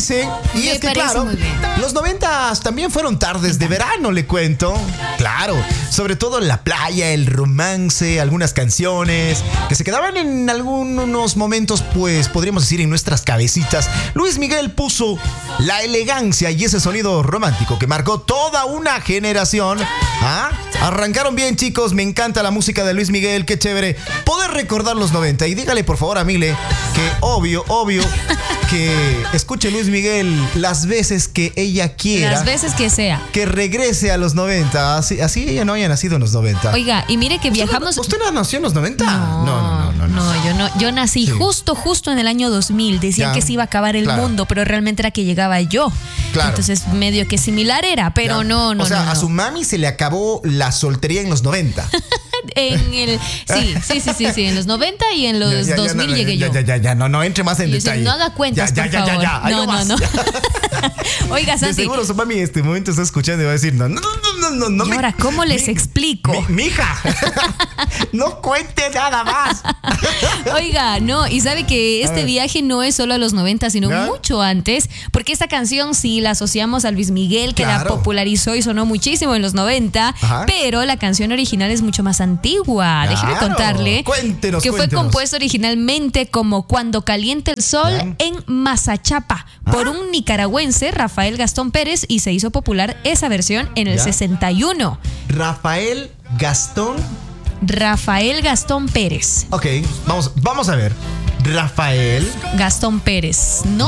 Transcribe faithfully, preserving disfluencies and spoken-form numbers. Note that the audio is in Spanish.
parece? Y Me es que, parece claro, muy bien. los noventas también fueron tardes de verano, le cuento. Claro, sobre todo en la playa, el romance, algunas canciones que se quedaban en algunos momentos, pues podríamos decir en nuestras cabecitas. Luis Miguel puso la elegancia y ese sonido romántico que marcó toda una generación. ¿Ah? Arrancaron bien, chicos. Me encanta la música de Luis Miguel. Qué chévere poder recordar los noventa. Y dígale por favor a Mile que obvio, obvio que escuche Luis Miguel las veces que ella quiera. Las veces que sea. Que regrese a los noventa. Así, así ella no haya nacido en los noventa. Oiga, y mire que viajamos. ¿Usted no nació en los noventa? No, no, no, no. no, no. no yo no. Yo nací Sí. justo, justo en el año dos mil. Decían Ya, que se iba a acabar el claro. mundo, pero realmente era que llegaba yo. Claro. Entonces, medio que similar era, pero Ya. no, no, O sea, no, no. a su mami se le acabó la soltería en los noventa. En el, sí, sí, sí, sí, sí, en los noventa y en los Ya, ya, ya, dos mil no, llegué ya, yo. Ya, ya, ya, no, no entre más en Y yo decía, detalle. no haga cuentas, ya, por ya, ya, favor. ya, ya, ahí No, no, vas. no. Oiga, De Santi. seguro su mami en este momento está escuchando y va a decir, no, no, no, no, no, no. ¿Y me- ahora cómo les mi- explico? mi- Mija, no cuente nada más. Oiga, no, y sabe que A este ver. viaje no es solo a los noventa, sino ¿Ya? mucho antes, porque esta canción sí la asociamos a Luis Miguel, que Claro. la popularizó y sonó muchísimo en los noventa, Ajá. pero la canción original es mucho más antigua. Déjeme Claro. contarle Cuéntenos, que fue cuéntenos. compuesto originalmente como Cuando caliente el sol ¿Ya? en Mazachapa por Ah. un nicaragüense, Rafael Gastón Pérez, y se hizo popular esa versión en el ¿Ya? sesenta y uno. Rafael Gastón. Rafael Gastón Pérez. Ok, vamos, vamos a ver. Rafael. Gastón Pérez. No